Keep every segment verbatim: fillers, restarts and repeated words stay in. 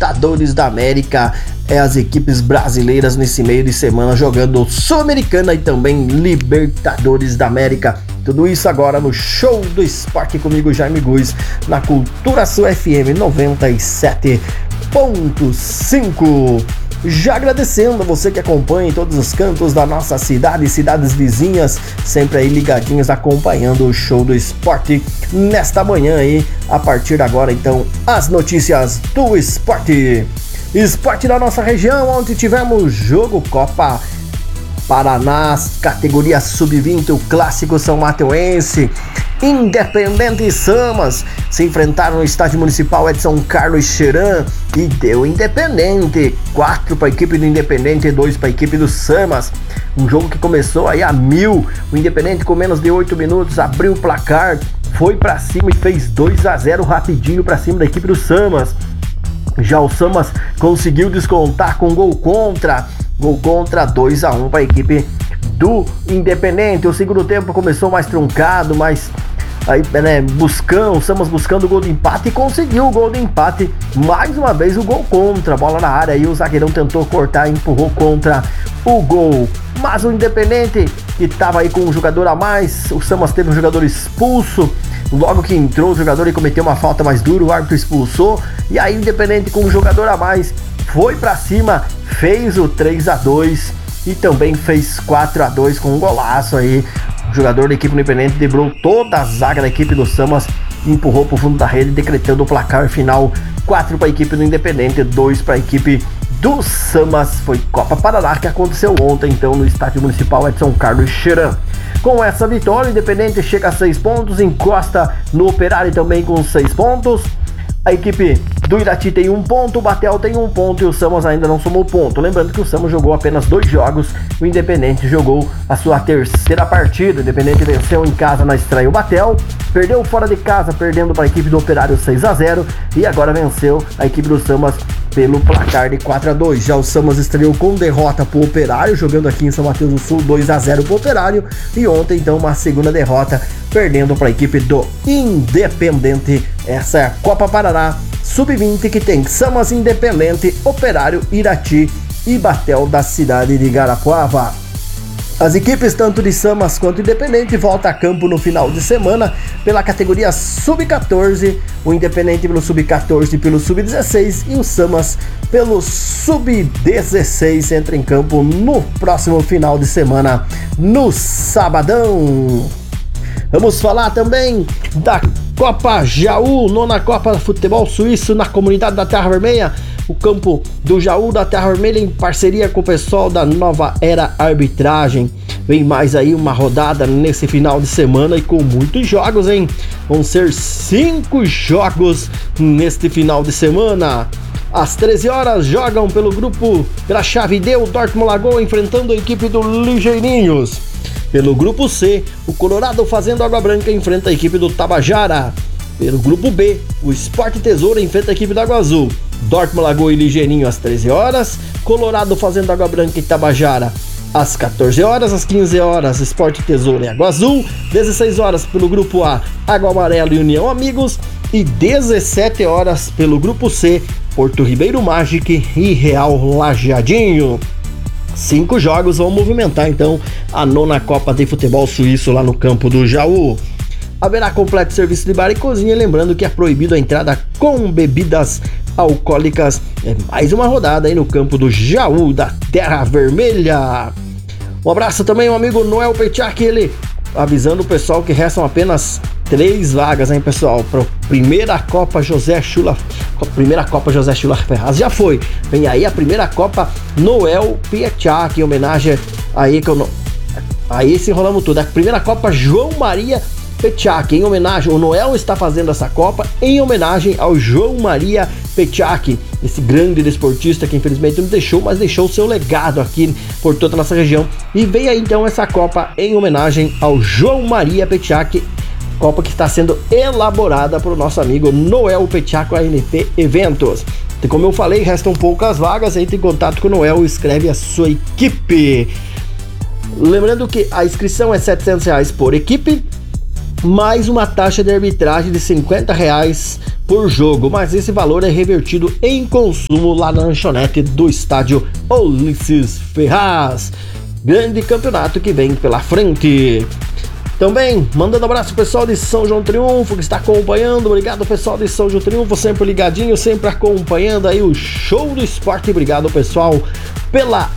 Libertadores da América. É as equipes brasileiras nesse meio de semana jogando Sul-Americana e também Libertadores da América. Tudo isso agora no Show do Esporte comigo, Jaime Guz, na Cultura Sul F M noventa e sete ponto cinco. Já agradecendo a você que acompanha em todos os cantos da nossa cidade e cidades vizinhas, sempre aí ligadinhos acompanhando o Show do Esporte nesta manhã aí, a partir de agora então, as notícias do esporte. Esporte da nossa região, onde tivemos jogo Copa Paraná, categoria sub vinte, o clássico São Mateuense. Independente e Samas se enfrentaram no estádio municipal Edson Carlos Cheran e deu Independente, quatro para a equipe do Independente e dois para a equipe do Samas. Um jogo que começou aí a mil, o Independente com menos de oito minutos abriu o placar, foi para cima e fez dois a zero rapidinho para cima da equipe do Samas. Já o Samas conseguiu descontar com gol contra, gol contra dois a um para a equipe do Independente. O segundo tempo começou mais truncado, mas aí, né, buscando, o Samas buscando o gol de empate e conseguiu o gol de empate. Mais uma vez o gol contra, bola na área, aí o zagueirão tentou cortar e empurrou contra o gol. Mas o Independente, que estava aí com um jogador a mais, o Samas teve um jogador expulso. Logo que entrou o jogador e cometeu uma falta mais dura, o árbitro expulsou. E aí o Independente com um jogador a mais foi pra cima, fez o três a dois e também fez quatro a dois com um golaço aí. O jogador da equipe do Independente driblou toda a zaga da equipe do Samas e empurrou pro fundo da rede, decretando o placar final: quatro para a equipe do Independente, dois para a equipe do Samas. Foi Copa Paraná que aconteceu ontem então no estádio municipal Edson Carlos Cheran. Com essa vitória, o Independente chega a seis pontos, encosta no Operário também com seis pontos. A equipe do Irati tem um ponto, o Batel tem um ponto e o Samas ainda não somou ponto. Lembrando que o Samas jogou apenas dois jogos, o Independente jogou a sua terceira partida. O Independente venceu em casa na estreia o Batel, perdeu fora de casa, perdendo para a equipe do Operário seis a zero e agora venceu a equipe do Samas pelo placar de quatro a dois. Já o Samas estreou com derrota para o Operário, jogando aqui em São Mateus do Sul, dois a zero para o Operário, e ontem então uma segunda derrota, perdendo para a equipe do Independente. Essa é a Copa Paraná sub vinte, que tem Samas, Independente, Operário, Irati e Batel da cidade de Garapuava. As equipes tanto de Samas quanto Independente voltam a campo no final de semana pela categoria sub quatorze, o Independente pelo sub quatorze e pelo sub dezesseis e o Samas pelo sub dezesseis entra em campo no próximo final de semana, no sabadão. Vamos falar também da Copa Jaú, nona Copa de Futebol Suíço na comunidade da Terra Vermelha. O campo do Jaú da Terra Vermelha em parceria com o pessoal da Nova Era Arbitragem. Vem mais aí uma rodada nesse final de semana e com muitos jogos, hein? Vão ser cinco jogos neste final de semana. Às treze horas jogam pelo grupo, pela chave D, o Dortmund Lagoa enfrentando a equipe do Ligeirinhos. Pelo grupo C, o Colorado fazendo Água Branca enfrenta a equipe do Tabajara. Pelo grupo B, o Sport Tesoura enfrenta a equipe da Água Azul. Dortmund, Lagoa e Ligeirinho às treze horas, Colorado fazendo Água Branca e Tabajara às quatorze horas, às quinze horas, Sport Tesoura e Água Azul, dezesseis horas pelo grupo A, Água Amarela e União Amigos, e dezessete horas pelo grupo C, Porto Ribeiro Magic e Real Lajeadinho. Cinco jogos vão movimentar então a nona Copa de Futebol Suíço lá no campo do Jaú. Haverá completo serviço de bar e cozinha, lembrando que é proibido a entrada com bebidas alcoólicas. É mais uma rodada aí no campo do Jaú da Terra Vermelha. Um abraço também ao amigo Noel Petiak, ele avisando o pessoal que restam apenas três vagas, hein, pessoal, para a primeira Copa José Chula, primeira Copa José Chula Ferraz já foi. Vem aí a primeira Copa Noel Petiak, em homenagem aí que eu não, aí se enrolamos tudo. A primeira Copa João Maria Petiak, em homenagem, o Noel está fazendo essa Copa em homenagem ao João Maria Petiak, esse grande desportista que infelizmente não deixou, mas deixou o seu legado aqui por toda a nossa região. E vem aí então essa Copa em homenagem ao João Maria Petiak, Copa que está sendo elaborada por nosso amigo Noel Petiak, A N P Eventos. E como eu falei, restam poucas vagas, entre em contato com o Noel e escreve a sua equipe. Lembrando que a inscrição é setecentos reais por equipe, mais uma taxa de arbitragem de cinquenta reais por jogo, mas esse valor é revertido em consumo lá na lanchonete do estádio Ulisses Ferraz. Grande campeonato que vem pela frente. Também mandando um abraço pro pessoal de São João Triunfo que está acompanhando. Obrigado pessoal de São João Triunfo, sempre ligadinho, sempre acompanhando aí o show do esporte. Obrigado pessoal pela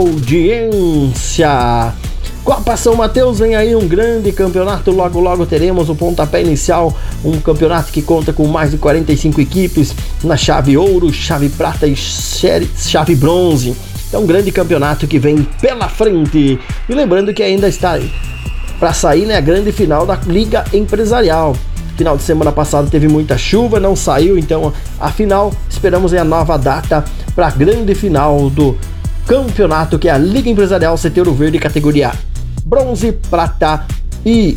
audiência. Copa São Mateus, vem aí um grande campeonato, logo logo teremos o pontapé inicial, um campeonato que conta com mais de quarenta e cinco equipes na chave ouro, chave prata e chave bronze. É um grande campeonato que vem pela frente. E lembrando que ainda está para sair, né, a grande final da Liga Empresarial. Final de semana passado teve muita chuva, não saiu, então a final, esperamos aí a nova data para a grande final do campeonato, que é a Liga Empresarial C T Ouro Verde, categoria bronze, prata e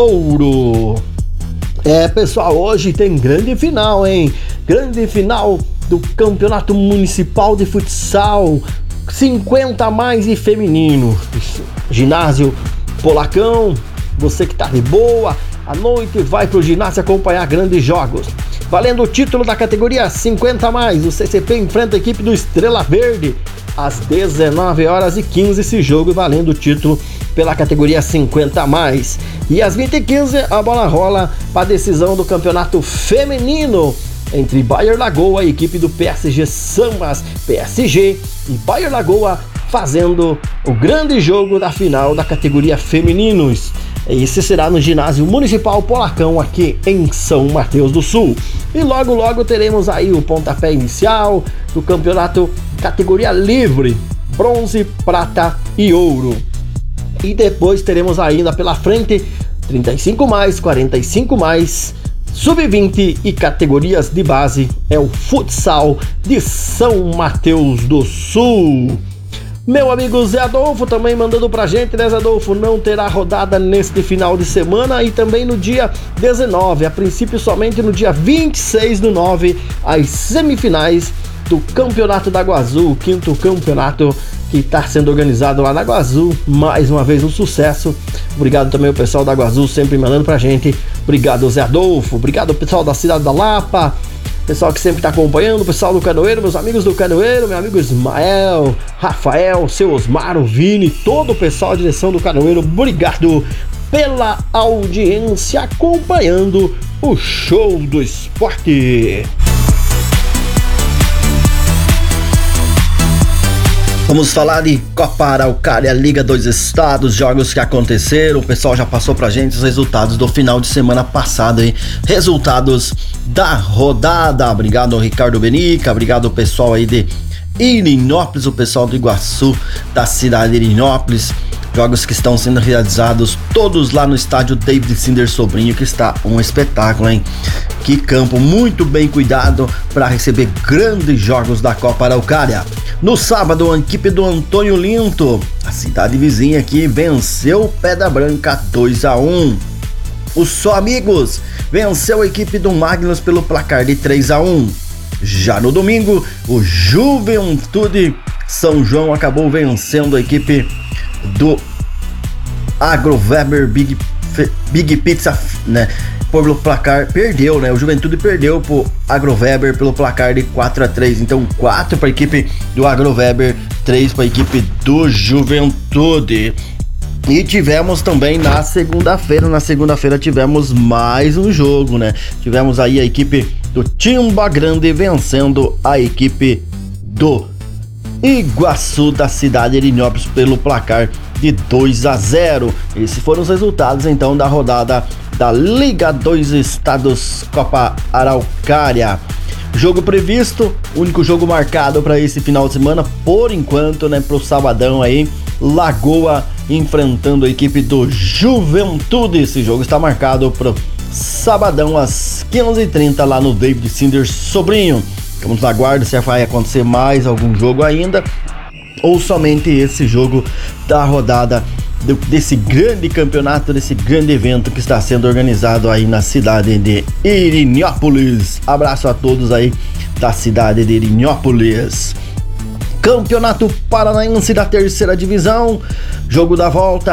ouro. É, pessoal, hoje tem grande final, hein? Grande final do Campeonato Municipal de Futsal, cinquenta a mais e feminino. Ginásio Polacão, você que tá de boa, à noite vai pro ginásio acompanhar grandes jogos. Valendo o título da categoria cinquenta a mais, o C C P enfrenta a equipe do Estrela Verde às dezenove horas e quinze, esse jogo valendo o título pela categoria cinquenta a mais. E às vinte e quinze a bola rola para a decisão do campeonato feminino entre Bayer Lagoa e a equipe do P S G Sambas. P S G e Bayer Lagoa fazendo o grande jogo da final da categoria femininos. Esse será no ginásio municipal Polacão, aqui em São Mateus do Sul. E logo logo teremos aí o pontapé inicial do campeonato categoria livre, bronze, prata e ouro. E depois teremos ainda pela frente trinta e cinco mais, quarenta e cinco mais, sub vinte e categorias de base. É o futsal de São Mateus do Sul. Meu amigo Zé Adolfo também mandando pra gente, né, Zé Adolfo? Não terá rodada neste final de semana e também no dia dezenove, a princípio somente no dia vinte e seis do nove, as semifinais do Campeonato da Água Azul, o quinto campeonato que está sendo organizado lá na Água Azul. Mais uma vez um sucesso. Obrigado também ao pessoal da Água Azul, sempre mandando pra gente. Obrigado, Zé Adolfo. Obrigado ao pessoal da cidade da Lapa, pessoal que sempre está acompanhando, o pessoal do Canoeiro, meus amigos do Canoeiro, meu amigo Ismael, Rafael, seu Osmar, o Vini, todo o pessoal da direção do Canoeiro, obrigado pela audiência acompanhando o show do esporte. Vamos falar de Copa Araucária, Liga dos Estados, jogos que aconteceram. O pessoal já passou pra gente os resultados do final de semana passado, hein? Resultados da rodada. Obrigado ao Ricardo Benica, obrigado ao pessoal aí de Irinópolis, o pessoal do Iguaçu, da cidade de Irinópolis. Jogos que estão sendo realizados todos lá no estádio David Cinder Sobrinho, que está um espetáculo, hein? Que campo muito bem cuidado para receber grandes jogos da Copa Araucária. No sábado, a equipe do Antônio Linto, a cidade vizinha aqui, venceu o Pedra Branca dois a um. O Só Amigos venceu a equipe do Magnus pelo placar de três a um. Já no domingo, o Juventude São João acabou vencendo a equipe do Agroweber Big, Big Pizza, né? Pelo placar, perdeu, né? O Juventude perdeu pro Agroweber pelo placar de quatro a três. Então, quatro para a equipe do Agroweber, três para a equipe do Juventude. E tivemos também na segunda-feira, na segunda-feira tivemos mais um jogo, né? Tivemos aí a equipe do Timba Grande vencendo a equipe do Iguaçu da cidade de Irinópolis pelo placar de dois a zero. Esses foram os resultados então da rodada da Liga dos Estados Copa Araucária. Jogo previsto, único jogo marcado para esse final de semana, por enquanto, né, pro sabadão aí, Lagoa enfrentando a equipe do Juventude. Esse jogo está marcado pro sabadão às quinze e trinta lá no David Cinder Sobrinho. Vamos na guarda se vai acontecer mais algum jogo ainda ou somente esse jogo da rodada do, desse grande campeonato, desse grande evento que está sendo organizado aí na cidade de Irinópolis. Abraço a todos aí da cidade de Irinópolis. Campeonato Paranaense da terceira divisão, jogo da volta.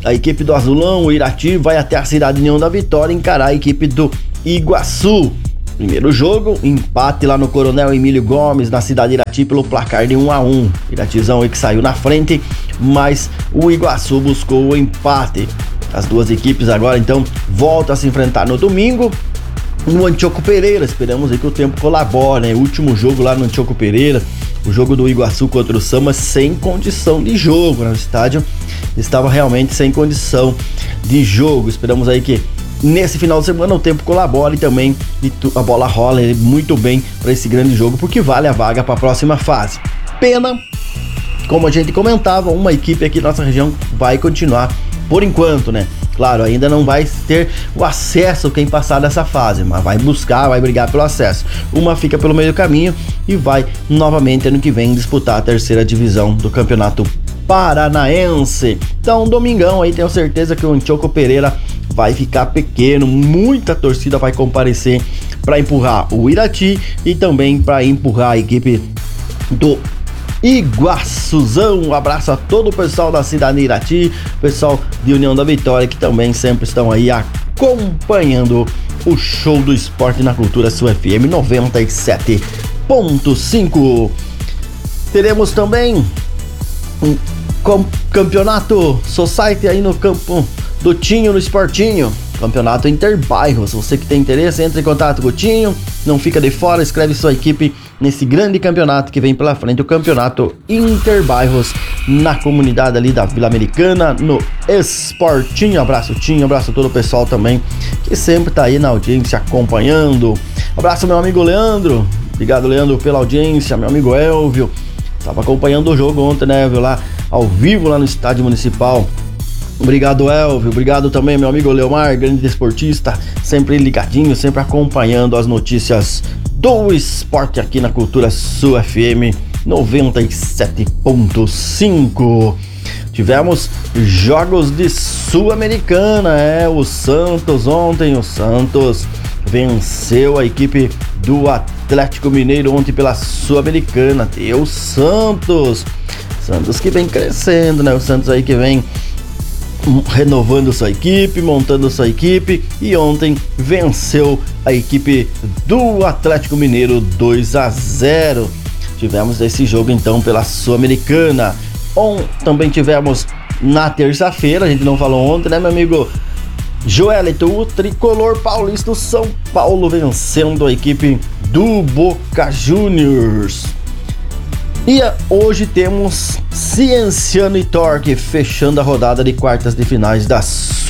a equipe do Azulão, o Irati, vai até a cidade de União da Vitória encarar a equipe do Iguaçu. Primeiro jogo, empate lá no Coronel Emílio Gomes, na cidade de Irati, pelo placar de um a um. Iratizão aí que saiu na frente, mas o Iguaçu buscou o empate. As duas equipes agora então voltam a se enfrentar no domingo no Antioco Pereira. Esperamos aí que o tempo colabore, né? O último jogo lá no Antioco Pereira, o jogo do Iguaçu contra o Samba, sem condição de jogo, né? O estádio estava realmente sem condição de jogo. Esperamos aí que nesse final de semana o tempo colabore também e a bola rola muito bem para esse grande jogo, porque vale a vaga para a próxima fase. Pena, como a gente comentava, uma equipe aqui da nossa região vai continuar por enquanto, né? Claro, ainda não vai ter o acesso quem passar dessa fase, mas vai buscar, vai brigar pelo acesso. Uma fica pelo meio do caminho e vai novamente ano que vem disputar a terceira divisão do Campeonato Paranaense. Então, domingão aí, tenho certeza que o Antioco Pereira vai ficar pequeno, muita torcida vai comparecer para empurrar o Irati e também para empurrar a equipe do Iguaçuzão. Um abraço a todo o pessoal da cidade de Irati, pessoal de União da Vitória, que também sempre estão aí acompanhando o show do esporte na cultura Sul F M noventa e sete ponto cinco. Teremos também um campeonato Society aí no campo do Tinho, no Esportinho. Campeonato Interbairros. Você que tem interesse, entre em contato com o Tinho, não fica de fora, escreve sua equipe nesse grande campeonato que vem pela frente, o Campeonato Interbairros, na comunidade ali da Vila Americana, no Esportinho. Abraço, Tinho, abraço a todo o pessoal também que sempre tá aí na audiência acompanhando. Abraço meu amigo Leandro, obrigado Leandro pela audiência, meu amigo Elvio, tava acompanhando o jogo ontem, né, Elvio, lá ao vivo lá no Estádio Municipal. Obrigado, Elvio. Obrigado também, meu amigo Leomar, grande desportista, sempre ligadinho, sempre acompanhando as notícias do esporte aqui na Cultura Sul F M noventa e sete ponto cinco. Tivemos jogos de Sul-Americana, é, o Santos ontem, o Santos venceu a equipe do Atlético Mineiro ontem pela Sul-Americana. E o Santos, Santos que vem crescendo, né? O Santos aí que vem renovando sua equipe, montando sua equipe, e ontem venceu a equipe do Atlético Mineiro dois a zero. Tivemos esse jogo então pela Sul-Americana. On, também tivemos na terça-feira, a gente não falou ontem, né, meu amigo Joelito, o tricolor paulista do São Paulo vencendo a equipe do Boca Juniors. E hoje temos Cienciano e Torque fechando a rodada de quartas de finais da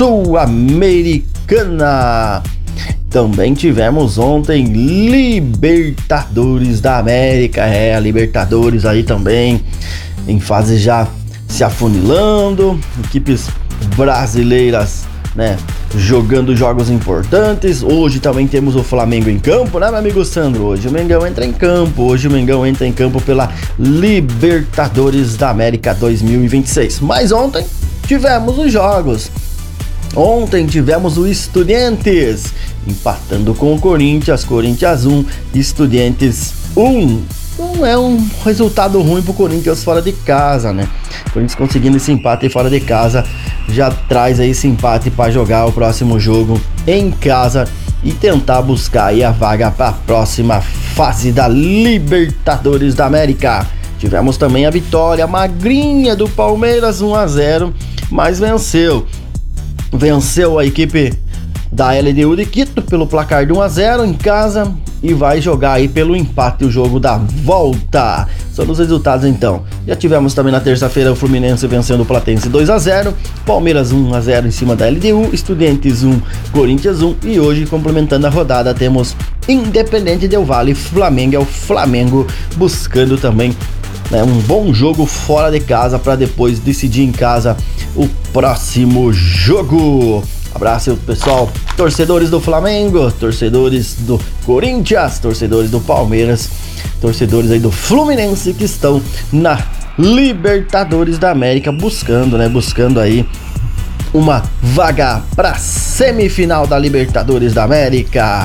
Sul-Americana. Também tivemos ontem Libertadores da América, é, a Libertadores aí também em fase já se afunilando, equipes brasileiras, né, jogando jogos importantes. Hoje também temos o Flamengo em campo, né, meu amigo Sandro? Hoje o Mengão entra em campo, hoje o Mengão entra em campo pela Libertadores da América dois mil e vinte e seis. Mas ontem tivemos os jogos. Ontem tivemos o Estudiantes empatando com o Corinthians, Corinthians um, Estudiantes um. Não é um resultado ruim pro Corinthians fora de casa, né? O Corinthians conseguindo esse empate fora de casa já traz aí esse empate para jogar o próximo jogo em casa e tentar buscar aí a vaga para a próxima fase da Libertadores da América. Tivemos também a vitória magrinha do Palmeiras um a zero, mas venceu. Venceu a equipe da L D U de Quito pelo placar de um a zero em casa e vai jogar aí pelo empate o jogo da volta. São os resultados então. Já tivemos também na terça-feira o Fluminense vencendo o Platense dois a zero, Palmeiras um a zero em cima da L D U, Estudiantes um, Corinthians um, e hoje complementando a rodada temos Independente Del Valle, Flamengo, é o Flamengo buscando também, né, um bom jogo fora de casa para depois decidir em casa o próximo jogo. Abraço pessoal, torcedores do Flamengo, torcedores do Corinthians, torcedores do Palmeiras, torcedores aí do Fluminense que estão na Libertadores da América buscando, né, buscando aí uma vaga para semifinal da Libertadores da América.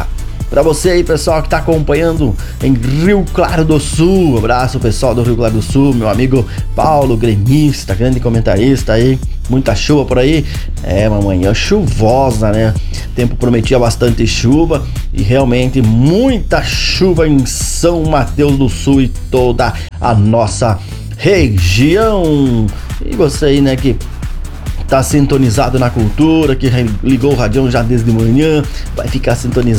Pra você aí, pessoal, que tá acompanhando em Rio Claro do Sul. Abraço, pessoal do Rio Claro do Sul, meu amigo Paulo, gremista, grande comentarista aí. Muita chuva por aí. É, uma manhã chuvosa, né? O tempo prometia bastante chuva e realmente muita chuva em São Mateus do Sul e toda a nossa região. E você aí, né, que tá sintonizado na cultura, que ligou o radião já desde manhã, vai ficar sintonizado